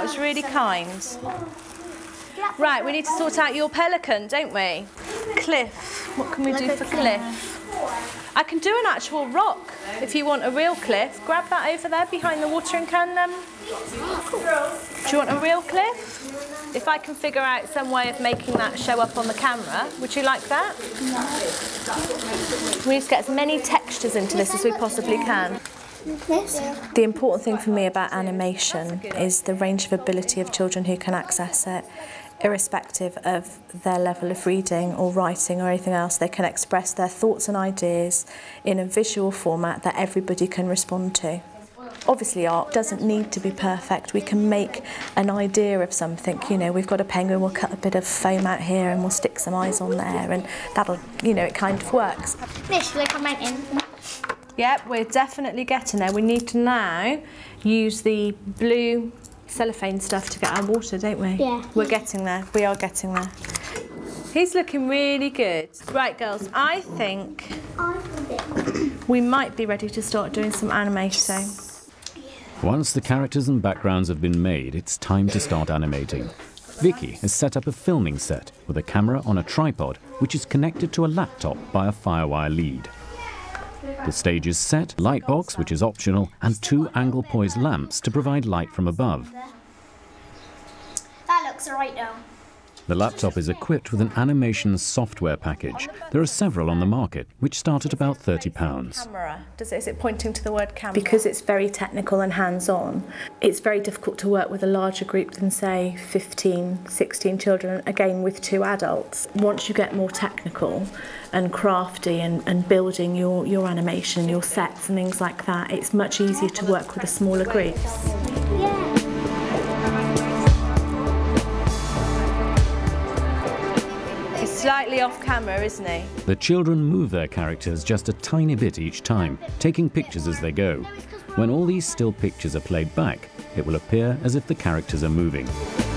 was really kind. Right, we need to sort out your pelican, don't we? Cliff. What can we do for Cliff? I can do an actual rock if you want a real cliff. Grab that over there behind the watering can. Do you want a real cliff? If I can figure out some way of making that show up on the camera, would you like that? No. We need to get as many textures into this as we possibly can. The important thing for me about animation is the range of ability of children who can access it. Irrespective of their level of reading or writing or anything else, they can express their thoughts and ideas in a visual format that everybody can respond to. Obviously art doesn't need to be perfect. We can make an idea of something. You know, we've got a penguin, we'll cut a bit of foam out here and we'll stick some eyes on there, and that'll, you know, it kind of works. This, like a mountain. Yep, we're definitely getting there. We need to now use the blue cellophane stuff to get our water, don't we? Yeah. We're getting there. We are getting there. He's looking really good. Right, girls, I think we might be ready to start doing some animating. Once the characters and backgrounds have been made, it's time to start animating. Vicky has set up a filming set with a camera on a tripod, which is connected to a laptop by a Firewire lead. The stage is set, lightbox, which is optional, and 2 angle-poised lamps to provide light from above. That looks right now. The laptop is equipped with an animation software package. There are several on the market, which start at about £30. Camera. Is it pointing to the word camera? Because it's very technical and hands-on, it's very difficult to work with a larger group than, say, 15, 16 children, again with 2 adults. Once you get more technical and crafty and building your animation, your sets and things like that, it's much easier to work with a smaller group. Slightly off camera, isn't he? The children move their characters just a tiny bit each time, taking pictures as they go. When all these still pictures are played back, it will appear as if the characters are moving.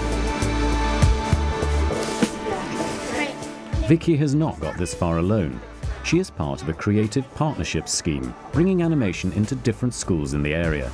Vicky has not got this far alone. She is part of a creative partnership scheme, bringing animation into different schools in the area.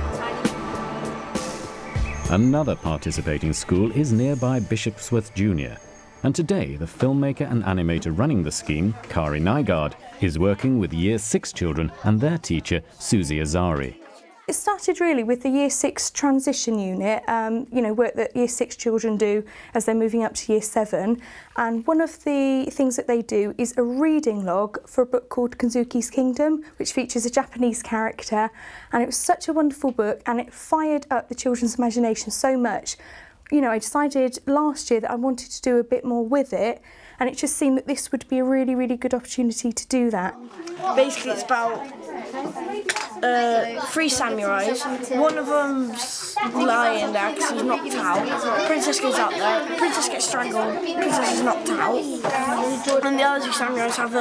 Another participating school is nearby Bishopsworth Junior. And today, the filmmaker and animator running the scheme, Kari Nygaard, is working with Year 6 children and their teacher, Susie Azari. It started really with the Year 6 transition unit, you know, work that Year 6 children do as they're moving up to Year 7. And one of the things that they do is a reading log for a book called Kazuki's Kingdom, which features a Japanese character. And it was such a wonderful book, and it fired up the children's imagination so much. You know, I decided last year that I wanted to do a bit more with it, and it just seemed that this would be a really, really good opportunity to do that. Basically, it's about 3 samurais. One of them's lying there because he's knocked out. Princess goes out there. Princess gets strangled. Princess is knocked out. And the other 2 samurais have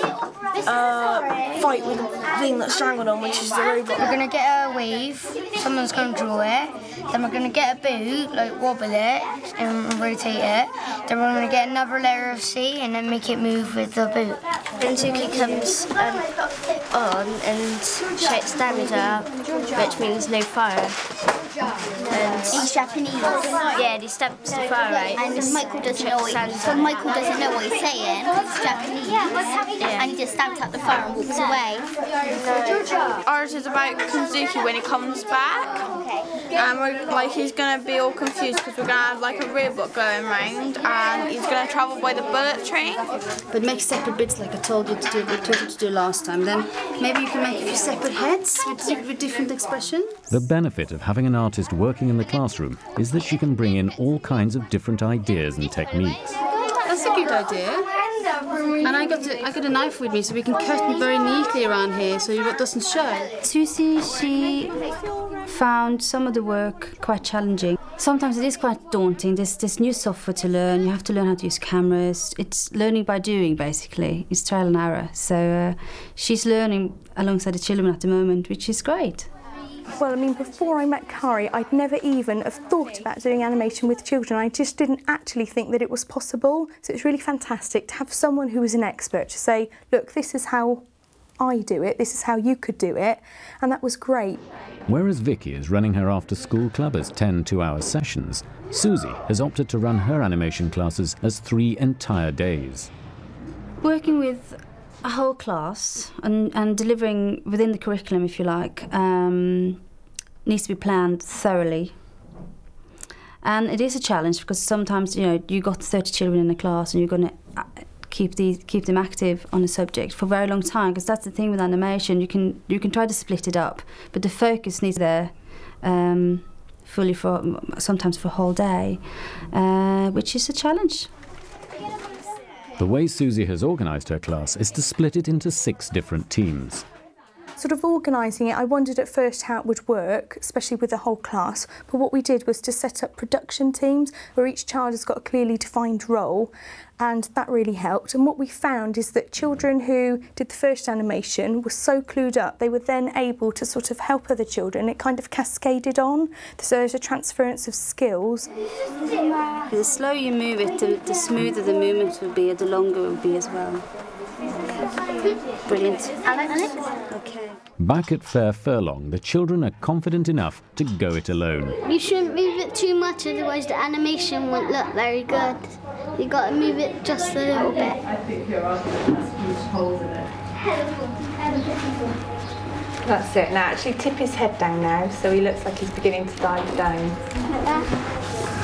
a fight with the thing that strangled them, which is the robot. We're going to get a wave, someone's going to draw it, then we're going to get a boot, like wobble it and rotate it, then we're going to get another layer of sea and then make it move with the boot. Kazuki comes on and shouts damage up, which means no fire. And he's Japanese. Yeah, he stamps the fire out. And Michael doesn't know what he's saying. He's Japanese. And he just stamps out the fire and walks away. Ours is about Kazuki when he comes back. And we're, he's going to be all confused because we're going to have like a robot going around and he's going to travel by the bullet train. But make separate bits like I told you to do last time. Then maybe you can make a few separate heads with different expression. The benefit of having an artist working in the classroom is that she can bring in all kinds of different ideas and techniques. That's a good idea. And I got a knife with me so we can cut very neatly around here so it doesn't show. Susie, she found some of the work quite challenging. Sometimes it is quite daunting. There's new software to learn. You have to learn how to use cameras. It's learning by doing, basically. It's trial and error. So she's learning alongside the children at the moment, which is great. Well, I mean, before I met Kari, I'd never even have thought about doing animation with children. I just didn't actually think that it was possible. So it's really fantastic to have someone who is an expert to say, look, this is how I do it, this is how you could do it, and that was great. Whereas Vicky is running her after-school club as 10 two-hour sessions, Susie has opted to run her animation classes as 3 entire days. Working with a whole class and delivering within the curriculum, if you like, needs to be planned thoroughly. And it is a challenge because sometimes, you know, you've got 30 children in a class and you're going to keep them active on a subject for a very long time, because that's the thing with animation, you can try to split it up, but the focus needs there fully for sometimes for a whole day, which is a challenge. The way Susie has organised her class is to split it into 6 different teams. Sort of organising it, I wondered at first how it would work, especially with the whole class, but what we did was to set up production teams where each child has got a clearly defined role, and that really helped. And what we found is that children who did the first animation were so clued up, they were then able to sort of help other children. It kind of cascaded on, so there's a transference of skills. The slower you move it, the smoother the movement will be, and the longer it will be as well. Brilliant. Alex? Okay. Back at Fair Furlong, the children are confident enough to go it alone. You shouldn't move it too much, otherwise the animation won't look very good. You've got to move it just a little bit. That's it. Now actually tip his head down now, so he looks like he's beginning to dive down. Like that.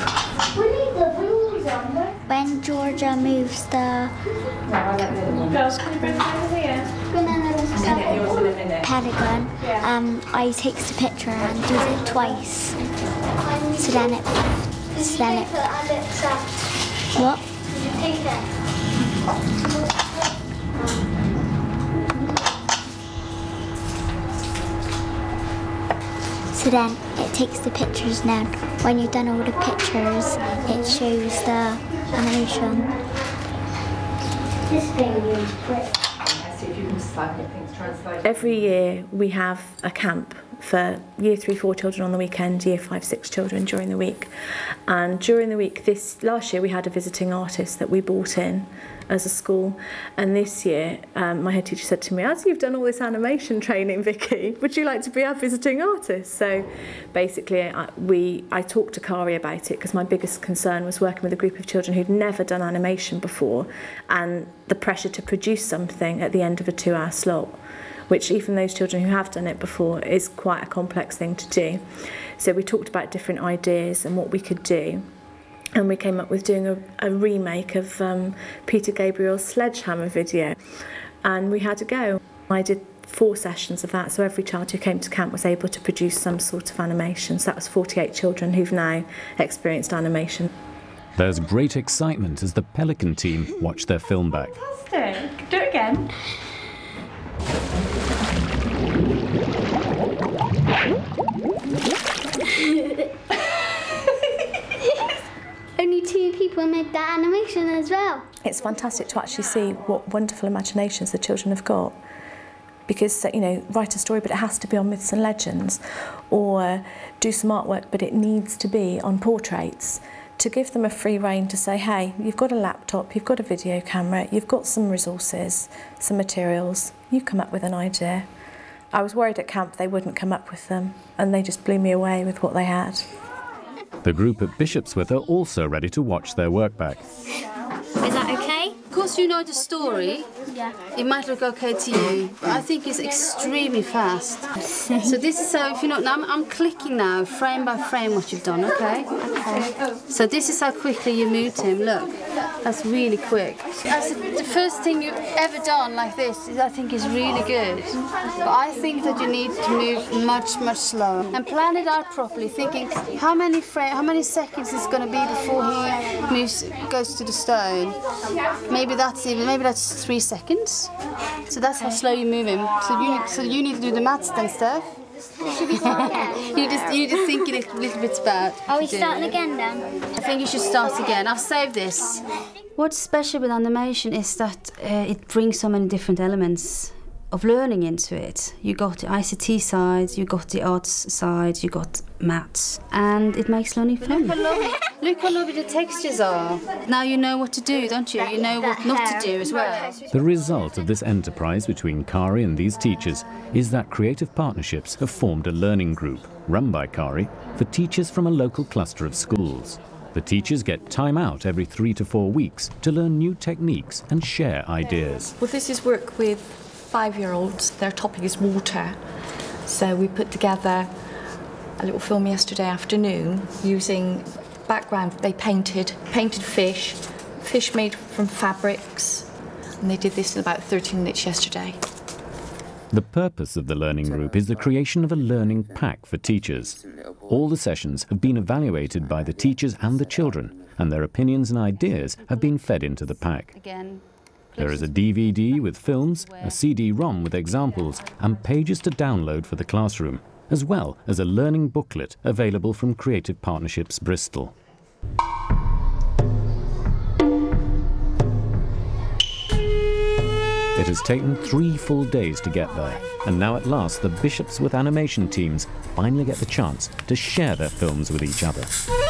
When Georgia moves the pentagon, I takes the picture and does it twice. So then it. What? So then it takes the pictures now. When you've done all the pictures, it shows the animation. Every year we have a camp for Year 3-4 children on the weekend, Year 5-6 children during the week. And during the week, last year we had a visiting artist that we brought in as a school, and this year my head teacher said to me, as you've done all this animation training, Vicky, would you like to be our visiting artist? So basically I talked to Kari about it because my biggest concern was working with a group of children who'd never done animation before, and the pressure to produce something at the end of a 2-hour slot, which even those children who have done it before is quite a complex thing to do. So we talked about different ideas and what we could do. And we came up with doing a remake of Peter Gabriel's Sledgehammer video. And we had a go. I did 4 sessions of that, so every child who came to camp was able to produce some sort of animation. So that was 48 children who've now experienced animation. There's great excitement as the Pelican team watch their film back. Fantastic. Do it again. Only 2 people made that animation as well. It's fantastic to actually see what wonderful imaginations the children have got. Because, you know, write a story, but it has to be on myths and legends, or do some artwork, but it needs to be on portraits. To give them a free rein to say, hey, you've got a laptop, you've got a video camera, you've got some resources, some materials, you come up with an idea. I was worried at camp they wouldn't come up with them, and they just blew me away with what they had. The group at Bishopswith are also ready to watch their work back. Is that okay? Of course you know the story. Yeah. It might look okay to you, but I think it's extremely fast. So this is how, if you know, now I'm clicking now, frame by frame what you've done, okay? Okay. So this is how quickly you moved him, look. That's really quick. That's the first thing you've ever done like this, I think is really good. But I think that you need to move much, much slower. And plan it out properly, thinking how many seconds is going to be before he goes to the stone. Maybe that's 3 seconds. So that's how slow you move him. So you need to do the maths then, Steph. you just think a little bit about. Are we starting again then? I think you should start again. I've saved this. What's special with animation is that it brings so many different elements of learning into it. You got the ICT side, you got the arts side, you got maths, and it makes learning fun. Look how lovely the textures are. Now you know what to do, don't you? You know what not to do as well. The result of this enterprise between Kari and these teachers is that Creative Partnerships have formed a learning group, run by Kari, for teachers from a local cluster of schools. The teachers get time out every 3 to 4 weeks to learn new techniques and share ideas. Well, this is work with 5-year-olds. Their topic is water. So we put together a little film yesterday afternoon using background. They painted fish made from fabrics, and they did this in about 13 minutes yesterday. The purpose of the learning group is the creation of a learning pack for teachers. All the sessions have been evaluated by the teachers and the children, and their opinions and ideas have been fed into the pack. There is a DVD with films, a CD-ROM with examples, and pages to download for the classroom, as well as a learning booklet available from Creative Partnerships Bristol. It has taken 3 full days to get there, and now at last the Bishopsworth animation teams finally get the chance to share their films with each other.